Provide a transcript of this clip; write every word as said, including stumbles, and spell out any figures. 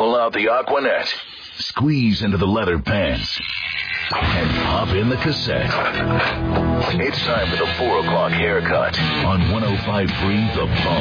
Pull out the Aquanet, squeeze into the leather pants, and pop in the cassette. It's time for the four o'clock haircut on one oh five point three The Bone.